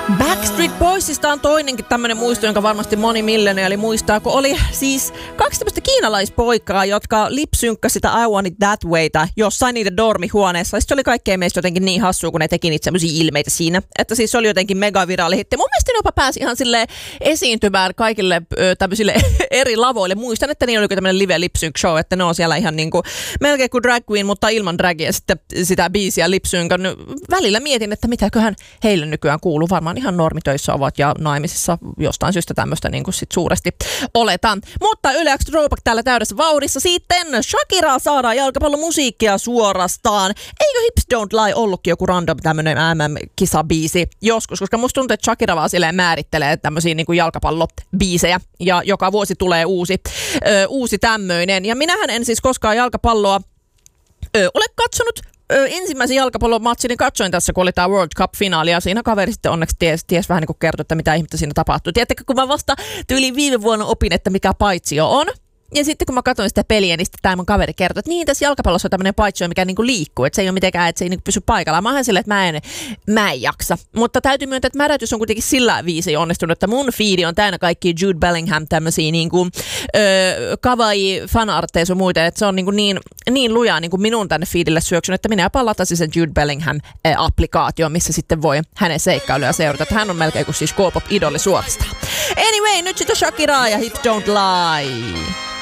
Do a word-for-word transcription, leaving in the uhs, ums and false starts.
Backstreet Boysista on toinenkin tämmönen muisto, jonka varmasti moni milleniaali muistaa, kun oli siis kaksi tämmöistä kiinalaispoikaa, jotka lipsynkkasi sitä I Want It That Wayta jossain niiden dormihuoneessa. Sitten oli kaikkea meistä jotenkin niin hassua, kun ne teki niitä semmoisia ilmeitä siinä, että siis se oli jotenkin megaviraali hitti. Mun mielestä ne jopa pääsi ihan silleen esiintymään kaikille ö, tämmöisille eri lavoille. Muistan, että niin oli tämmöinen live lipsynk show, että ne on siellä ihan niinku melkein kuin drag queen, mutta ilman dragia sitten sitä biisiä lipsynkän. Välillä mietin, että mitäköhän heille nykyään kuuluu. Varmaan ihan normitöissä ovat ja naimisissa jostain syystä tämmöistä niin kuin sit suuresti oletan. Mutta Yle X Throwback täällä täydessä vauhdissa. Sitten Shakira saadaan jalkapallomusiikkia suorastaan. Eikö Hips Don't Lie ollutkin joku random tämmönen M M-kisabiisi joskus? Koska musta tuntuu, että Shakira vaan silleen määrittelee tämmöisiä niin kuin jalkapallobiisejä ja joka vuosi tulee uusi, ö, uusi tämmöinen. Ja minähän en siis koskaan jalkapalloa ö, ole katsonut. Ö, ensimmäisen jalkapallomatsin niin katsoin tässä, kun oli tämä World Cup-finaali, ja siinä kaveri sitten onneksi ties, ties vähän niin kuin kertoi, että mitä ihmettä siinä tapahtui. Tiedättekö, kun mä vasta tyyliin viime vuonna opin, että mikä paitsio on. Ja sitten kun mä katsoin sitä peliä, niin sitten tämä mun kaveri kertoi, että niin tässä jalkapallossa on tämmöinen paitsio, mikä niinku liikkuu. Että se ei ole mitenkään, että se ei niinku pysy paikallaan. Mä oon silleen, että mä en, mä en jaksa. Mutta täytyy myöntää, että märätys on kuitenkin sillä viisi onnistunut, että mun feedi on täynnä kaikki Jude Bellingham tämmöisiä niinku öö, kawaii fanartteja sun muita. Että se on niinku niin, niin lujaa niinku minun tänne feedille syöksynyt, että minä jopa latasin sen Jude Bellingham-applikaatio, missä sitten voi hänen seikkailuja seurata. Että hän on melkein kuin siis K-pop-idoli suorastaan. Anyway, nyt sitten Shakiraa ja Hips Don't Lie.